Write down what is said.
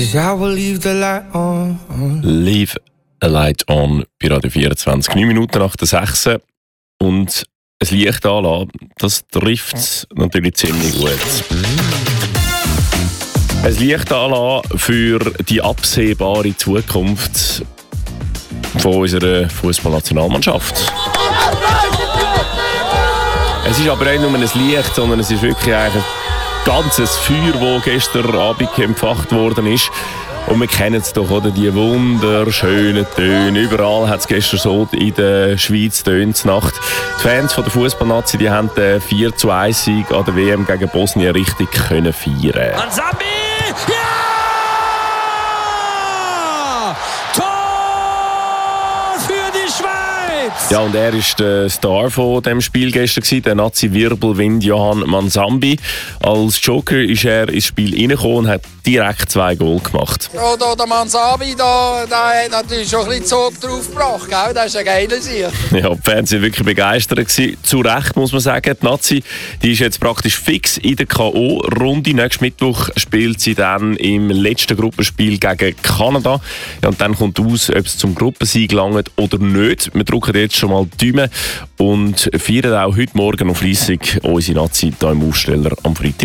'Cause I will leave the light on. Leave a Light On bei Radio 24. 9 Minuten nach der 6. Und ein Licht anlassen, das trifft natürlich ziemlich gut. Ein Licht anlassen für die absehbare Zukunft von unserer Fußballnationalmannschaft. Es ist aber nicht nur ein Licht, sondern es ist wirklich ein ganzes Feuer, das gestern Abend entfacht worden ist. Und wir kennen es doch, oder? Die wunderschönen Töne. Überall hat es gestern so in der Schweiz Töne Nacht. Die Fans von der Fußballnazi, die haben den 4:1-Sieg an der WM gegen Bosnien richtig können feiern. Manzambi! Ja! Tor für die Schweiz! Ja, und er ist der Star von dem Spiel gestern gewesen, der Nazi-Wirbelwind Johann Manzambi. Als Joker ist er ins Spiel reingekommen und hat direkt 2 Goal gemacht. Ja, der Manzambi, der hat natürlich schon ein bisschen Zug drauf gebracht, gell? Das ist ein geiler Sieg. Ja, die Fans waren wirklich begeistert gewesen. Zu Recht, muss man sagen. Die Nazi, die ist jetzt praktisch fix in der K.O.-Runde. Nächsten Mittwoch spielt sie dann im letzten Gruppenspiel gegen Kanada. Ja, und dann kommt aus, ob es zum Gruppensieg langt oder nicht. Wir drücken jetzt schon mal die Daumen und feiern auch heute Morgen noch fleissig unsere Nazi hier im Aufsteller am Freitag.